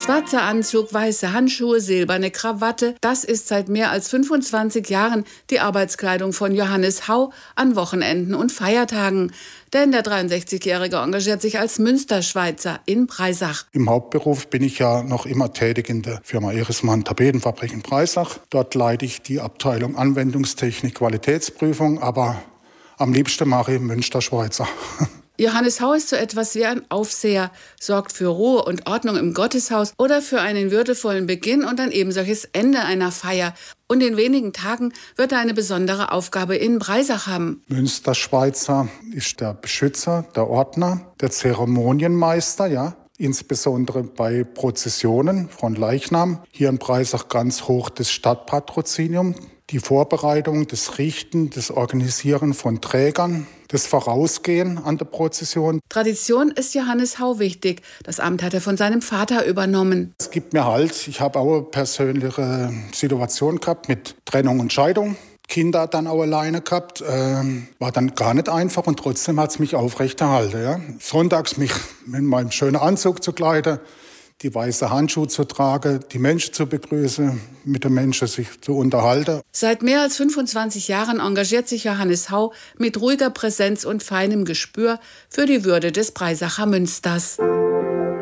Schwarzer Anzug, weiße Handschuhe, silberne Krawatte, das ist seit mehr als 25 Jahren die Arbeitskleidung von Johannes Hau an Wochenenden und Feiertagen. Denn der 63-Jährige engagiert sich als Münsterschweizer in Breisach. Im Hauptberuf bin ich ja noch immer tätig in der Firma Erismann Tapetenfabrik in Breisach. Dort leite ich die Abteilung Anwendungstechnik Qualitätsprüfung, aber am liebsten mache ich Münsterschweizer. Johannes Hau ist so etwas wie ein Aufseher, sorgt für Ruhe und Ordnung im Gotteshaus oder für einen würdevollen Beginn und ein ebensolches Ende einer Feier. Und in wenigen Tagen wird er eine besondere Aufgabe in Breisach haben. Münsterschweizer ist der Beschützer, der Ordner, der Zeremonienmeister, ja. Insbesondere bei Prozessionen von Leichnam. Hier in Breisach ganz hoch das Stadtpatrozinium. Die Vorbereitung, das Richten, das Organisieren von Trägern, das Vorausgehen an der Prozession. Tradition ist Johannes Hau wichtig. Das Amt hat er von seinem Vater übernommen. Es gibt mir Halt. Ich habe auch eine persönliche Situation gehabt mit Trennung und Scheidung. Kinder dann auch alleine gehabt. War dann gar nicht einfach und trotzdem hat es mich aufrechterhalten. Ja. Sonntags mich in meinem schönen Anzug zu kleiden, die weiße Handschuhe zu tragen, die Menschen zu begrüßen, mit den Menschen sich zu unterhalten. Seit mehr als 25 Jahren engagiert sich Johannes Hau mit ruhiger Präsenz und feinem Gespür für die Würde des Breisacher Münsters.